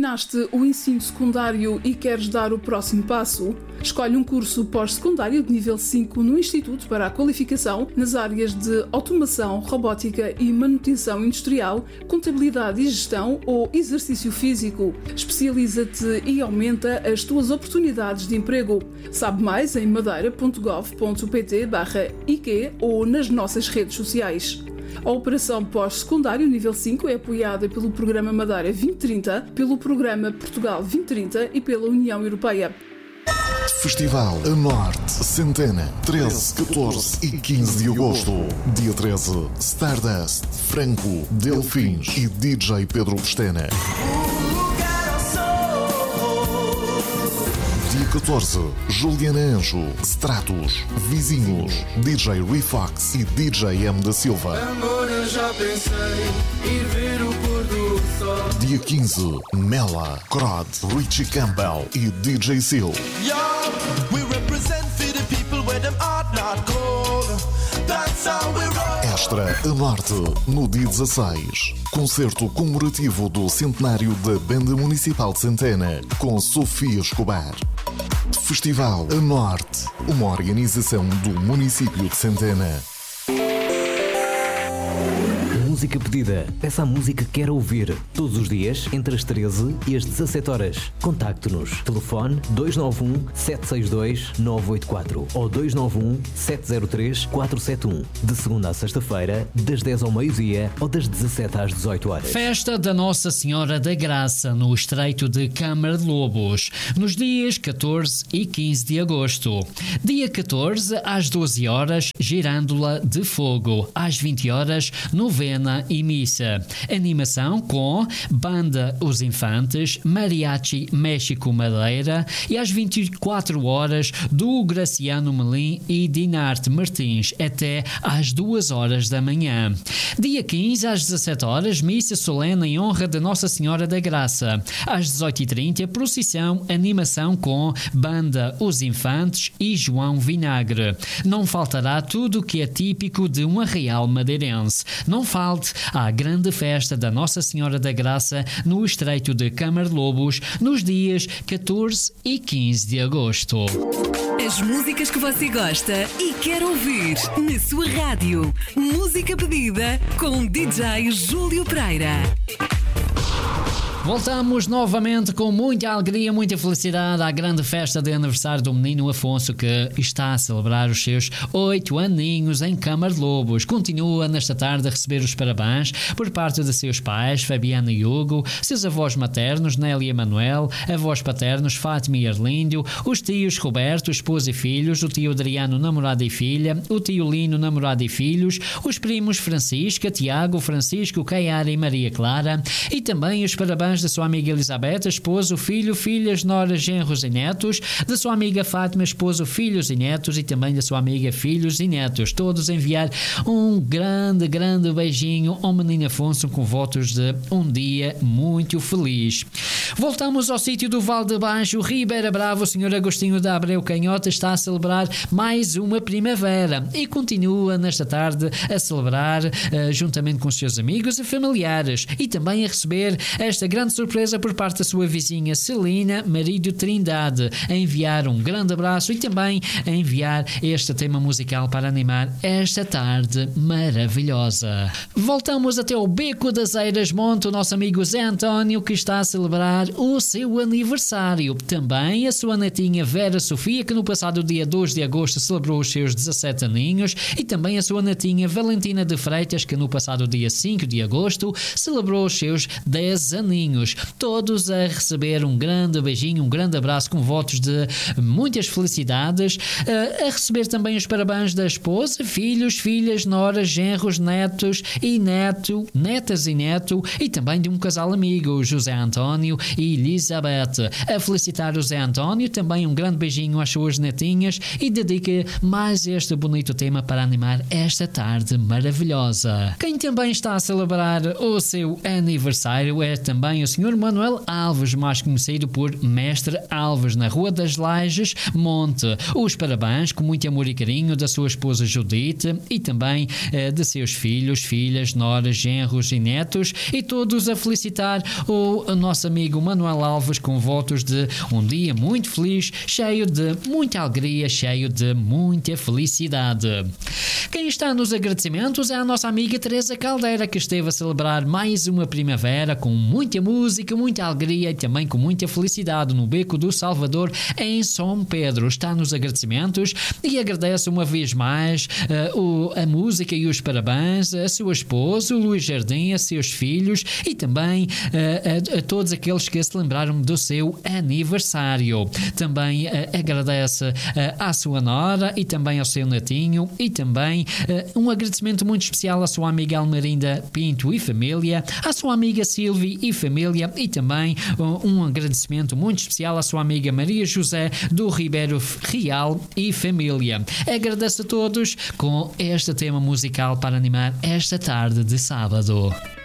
Terminaste o ensino secundário e queres dar o próximo passo? Escolhe um curso pós-secundário de nível 5 no Instituto para a Qualificação nas áreas de automação, robótica e manutenção industrial, contabilidade e gestão ou exercício físico. Especializa-te e aumenta as tuas oportunidades de emprego. Sabe mais em madeira.gov.pt/IQ ou nas nossas redes sociais. A Operação Pós-Secundário Nível 5 é apoiada pelo Programa Madeira 2030, pelo Programa Portugal 2030 e pela União Europeia. Festival a Norte, Centena, 13, 14 e 15 de agosto. Dia 13, Stardust, Franco, Delfins e DJ Pedro Pestana. Dia 14, Juliana Anjo, Stratos, Vizinhos, DJ Refox e DJ M da Silva. Amor, eu já pensei ir ver o pôr do sol. Dia 15, Mela, Crod, Richie Campbell e DJ Seal. Extra a Norte, no dia 16. Concerto comemorativo do centenário da Banda Municipal de Centena, com Sofia Escobar. Festival a Norte, uma organização do município de Centena. Música pedida. Peça a música que quer ouvir. Todos os dias, entre as 13 e as 17 horas. Contacte-nos. Telefone 291-762-984 ou 291-703-471. De segunda a sexta-feira, das 10 ao meio-dia ou das 17 às 18 horas. Festa da Nossa Senhora da Graça, no Estreito de Câmara de Lobos, nos dias 14 e 15 de agosto. Dia 14, às 12 horas, Girândola de Fogo. Às 20 horas, novena e missa. Animação com Banda Os Infantes, Mariachi México Madeira e às 24 horas do Graciano Melim e Dinarte Martins até às 2 horas da manhã. Dia 15 às 17 horas, missa solene em honra de Nossa Senhora da Graça. Às 18h30, procissão, animação com Banda Os Infantes e João Vinagre. Não faltará tudo o que é típico de um arraial madeirense. Não falte à grande festa da Nossa Senhora da Graça no Estreito de Câmara de Lobos nos dias 14 e 15 de agosto. As músicas que você gosta e quer ouvir na sua rádio. Música pedida com DJ Júlio Pereira. Voltamos novamente com muita alegria, muita felicidade à grande festa de aniversário do menino Afonso, que está a celebrar os seus 8 aninhos em Câmara de Lobos. Continua nesta tarde a receber os parabéns por parte de seus pais, Fabiana e Hugo, seus avós maternos, Nélia e Manuel, avós paternos, Fátima e Arlíndio, os tios Roberto, esposa e filhos, o tio Adriano, namorado e filha, o tio Lino, namorado e filhos, os primos Francisca, Tiago, Francisco, Caiara e Maria Clara, e também os parabéns da sua amiga Elizabeth, esposo, filho, filhas, noras, genros e netos, da sua amiga Fátima, esposo, filhos e netos, e também da sua amiga filhos e netos. Todos enviar um grande, grande beijinho ao menino Afonso com votos de um dia muito feliz. Voltamos ao sítio do Val de Baixo, Ribeira Brava. O senhor Agostinho da Abreu Canhota está a celebrar mais uma primavera e continua nesta tarde a celebrar juntamente com os seus amigos e familiares, e também a receber esta grande surpresa por parte da sua vizinha Celina Marido Trindade, a enviar um grande abraço e também a enviar este tema musical para animar esta tarde maravilhosa. Voltamos até o Beco das Eiras Monte, o nosso amigo Zé António, que está a celebrar o seu aniversário. Também a sua netinha Vera Sofia, que no passado dia 2 de agosto celebrou os seus 17 aninhos, e também a sua netinha Valentina de Freitas, que no passado dia 5 de agosto celebrou os seus 10 aninhos. Todos a receber um grande beijinho, um grande abraço com votos de muitas felicidades, a receber também os parabéns da esposa, filhos, filhas, noras, genros, netos e netas e neto, e também de um casal amigo, José António e Elizabeth. A felicitar o Zé António, também um grande beijinho às suas netinhas, e dedica mais este bonito tema para animar esta tarde maravilhosa. Quem também está a celebrar o seu aniversário é também também o Sr. Manuel Alves, mais conhecido por Mestre Alves, na Rua das Lajes, Monte. Os parabéns com muito amor e carinho da sua esposa Judite e também de seus filhos, filhas, noras, genros e netos, e todos a felicitar o nosso amigo Manuel Alves com votos de um dia muito feliz, cheio de muita alegria, cheio de muita felicidade. Quem está nos agradecimentos é a nossa amiga Teresa Caldeira, que esteve a celebrar mais uma primavera com muita música, muita alegria e também com muita felicidade no Beco do Salvador, em São Pedro. Está nos agradecimentos e agradece uma vez mais a música e os parabéns a seu esposo, Luís Jardim, a seus filhos e também a todos aqueles que se lembraram do seu aniversário. Também agradece à sua nora e também ao seu netinho e também um agradecimento muito especial à sua amiga Almerinda Pinto e família, à sua amiga Silvia e família e também um agradecimento muito especial à sua amiga Maria José do Ribeiro Real e família. Agradeço a todos com este tema musical para animar esta tarde de sábado.